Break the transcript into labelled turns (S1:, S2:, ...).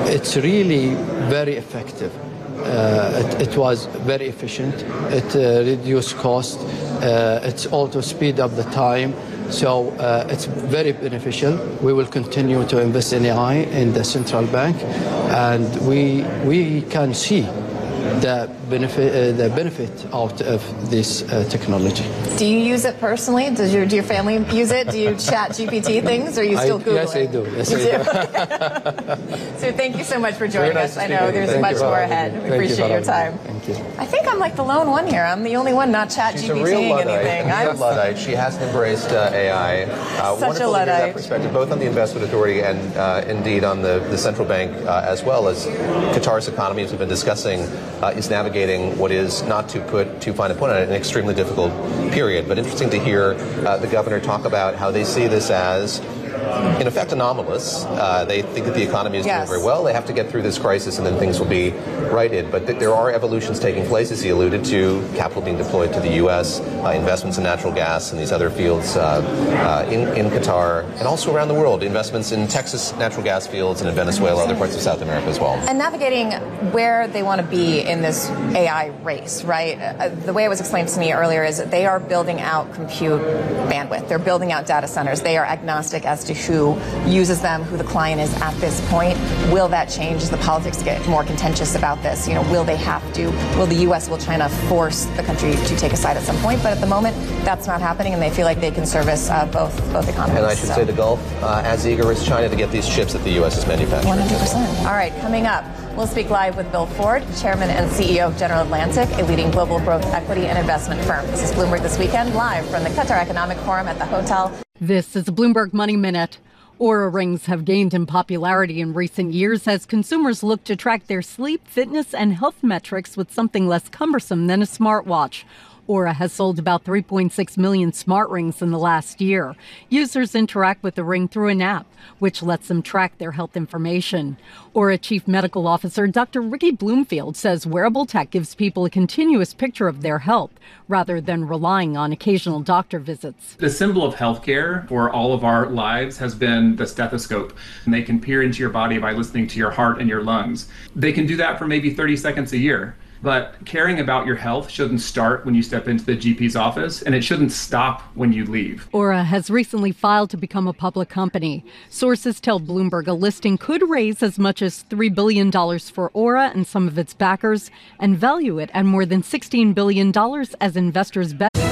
S1: It's really very effective. It was very efficient. It reduced cost. It's also speed up the time. So it's very beneficial. We will continue to invest in AI in the central bank, and we can see the benefit out of this technology.
S2: Do you use it personally? Do your family use it? Do you chat GPT things, or are you still Googling?
S1: Yes, I do. Yes, I do.
S2: So thank you so much for joining us. I know there's much more ahead. We appreciate your time.
S1: Thank you.
S2: I think I'm like the lone one here. I'm the only one not chat GPTing anything.
S3: She's a Luddite. She hasn't embraced AI.
S2: Such a Luddite.
S3: Wonderful to hear that perspective, both on the investment authority and indeed on the central bank, as well as Qatar's economy, as we've been discussing, is navigating what is, not to put too fine a point on it, an extremely difficult period. But interesting to hear the governor talk about how they see this as, in effect, anomalous. They think that the economy is doing very well. They have to get through this crisis and then things will be righted. But there are evolutions taking place, as he alluded to, capital being deployed to the U.S., investments in natural gas and these other fields in Qatar, and also around the world, investments in Texas natural gas fields and in Venezuela, other parts of South America as well.
S2: And navigating where they want to be in this AI race, right? The way it was explained to me earlier is that they are building out compute bandwidth. They're building out data centers. They are agnostic as to who uses them, who the client is at this point. Will that change as the politics get more contentious about this? Will they have to? Will the U.S., will China force the country to take a side at some point? But at the moment, that's not happening, and they feel like they can service both economies.
S3: And I should say the Gulf, as eager as China to get these chips that the U.S. is manufacturing.
S2: 100%. All right, coming up, we'll speak live with Bill Ford, Chairman and CEO of General Atlantic, a leading global growth equity and investment firm. This is Bloomberg This Weekend, live from the Qatar Economic Forum at the Hotel.
S4: This is the Bloomberg Money Minute. Oura rings have gained in popularity in recent years as consumers look to track their sleep, fitness, and health metrics with something less cumbersome than a smartwatch. Oura has sold about 3.6 million smart rings in the last year. Users interact with the ring through an app, which lets them track their health information. Oura Chief Medical Officer Dr. Ricky Bloomfield says wearable tech gives people a continuous picture of their health rather than relying on occasional doctor visits.
S5: The symbol of healthcare for all of our lives has been the stethoscope. And they can peer into your body by listening to your heart and your lungs. They can do that for maybe 30 seconds a year. But caring about your health shouldn't start when you step into the GP's office, and it shouldn't stop when you leave.
S4: Oura has recently filed to become a public company. Sources tell Bloomberg a listing could raise as much as $3 billion for Oura and some of its backers and value it at more than $16 billion as investors bet.